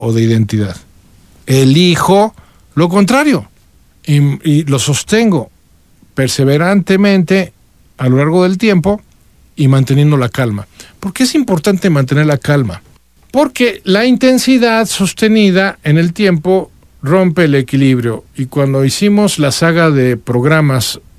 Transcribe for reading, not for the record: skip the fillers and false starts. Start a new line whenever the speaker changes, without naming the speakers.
o de identidad. Elijo lo contrario y lo sostengo perseverantemente a lo largo del tiempo y manteniendo la calma. ¿Por qué es importante mantener la calma? Porque la intensidad sostenida en el tiempo rompe el equilibrio. Y cuando hicimos la saga de programas